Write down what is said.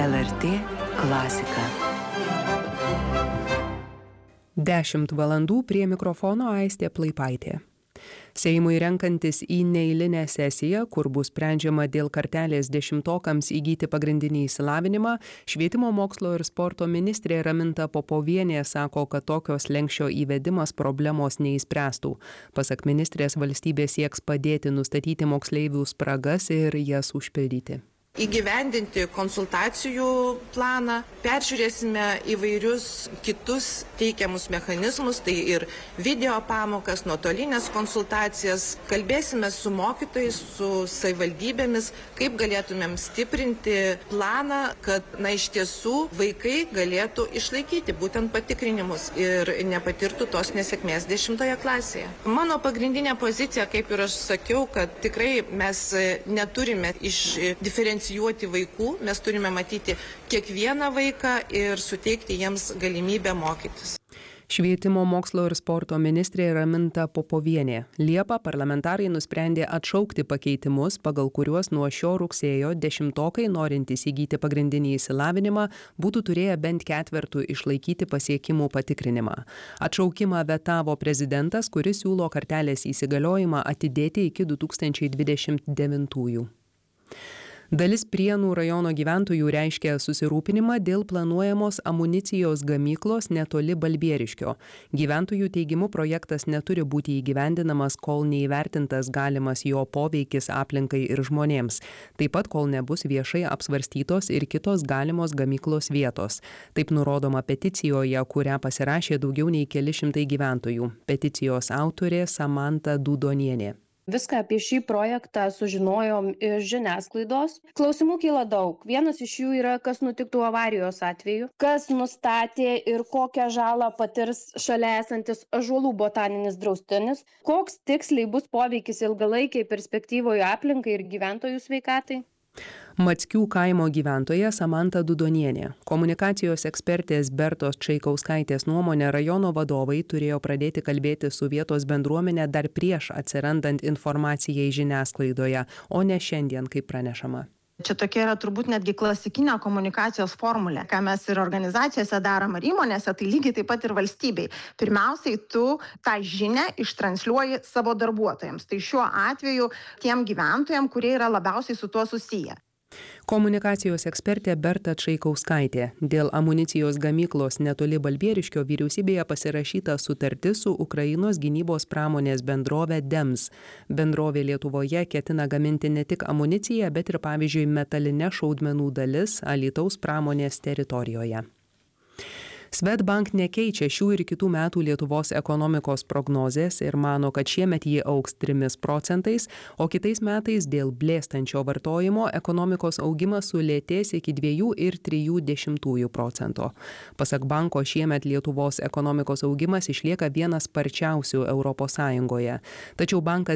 LRT klasika. 10 valandų prie mikrofono Aistė Plaipaitė. Seimui renkantis į neeilinę sesiją, kur bus sprendžiama dėl kartelės 10-okams įgyti pagrindinį išsilavinimą, švietimo mokslo ir sporto ministrė Raminta Popovienė sako, kad tokios slenksčio įvedimas problemos neišspręstų. Pasak ministrės, valstybė sieks padėti nustatyti moksleivių spragas ir jas užpildyti. Įgyvendinti konsultacijų planą, peržiūrėsime įvairius kitus teikiamus mechanizmus, tai ir video pamokas, nuotolinės konsultacijas, kalbėsime su mokytojais, su savivaldybėmis, kaip galėtumėm stiprinti planą, kad iš tiesų vaikai galėtų išlaikyti būtent patikrinimus ir nepatirtų tos nesėkmės 10 klasėje. Mano pagrindinė pozicija, kaip ir aš sakiau, kad tikrai mes neturime diferencijuoti vaikų, mes turime matyti kiekvieną vaiką ir suteikti jiems galimybę mokytis. Švietimo mokslo ir sporto ministrė Raminta Popovienė. Liepą parlamentarai nusprendė atšaukti pakeitimus, pagal kuriuos nuo šio rugsėjo 10-okai norintys įgyti pagrindinį išsilavinimą būtų turėję bent ketvertų išlaikyti pasiekimų patikrinimą. Atšaukimą vetavo prezidentas, kuris siūlo kartelės įsigaliojimą atidėti iki 2029. Dalis Prienų rajono gyventojų reiškia susirūpinimą dėl planuojamos amunicijos gamyklos netoli Balbieriškio. Gyventojų teigimu projektas neturi būti įgyvendinamas, kol neįvertintas galimas jo poveikis aplinkai ir žmonėms. Taip pat, kol nebus viešai apsvarstytos ir kitos galimos gamyklos vietos. Taip nurodoma peticijoje, kurią pasirašė daugiau nei keli šimtai gyventojų. Peticijos autorė Samanta Dudonienė. Viską apie šį projektą sužinojom iš žiniasklaidos. Klausimų kyla daug. Vienas iš jų yra, kas nutiktų avarijos atveju, kas nustatė ir kokią žalą patirs šalia esantis Ąžuolų botaninis draustinis, koks tiksliai bus poveikis ilgalaikiai perspektyvoje aplinkai ir gyventojų sveikatai. Mackių kaimo gyventoja Samanta Dudonienė. Komunikacijos ekspertės Bertos Čaikauskaitės nuomone, rajono vadovai turėjo pradėti kalbėti su vietos bendruomenė dar prieš atsirandant informacijai žiniasklaidoje, o ne šiandien, kaip pranešama. Čia tokia yra turbūt netgi klasikinė komunikacijos formulė, ką mes ir organizacijose darom ar įmonėse, tai lygiai taip pat ir valstybei. Pirmiausiai, tu tą žinią ištransliuoji savo darbuotojams. Tai šiuo atveju tiem gyventojams, kurie yra labiausiai su tuo susiję. Komunikacijos ekspertė Berta Čaikauskaitė. Dėl amunicijos gamyklos netoli Balbieriškio vyriausybėje pasirašyta sutartis su Ukrainos gynybos pramonės bendrove DEMS. Bendrovė Lietuvoje ketina gaminti ne tik amuniciją, bet ir pavyzdžiui metalinę šaudmenų dalis Alytaus pramonės teritorijoje. Swedbank nekeičia šių ir kitų metų Lietuvos ekonomikos prognozės ir mano, kad šiemet ji augs 3%, o kitais metais dėl blėstančio vartojimo ekonomikos augimas sulėtės iki 2,3%. Pasak banko, šiemet Lietuvos ekonomikos augimas išlieka vienas sparčiausių ES. Tačiau bankas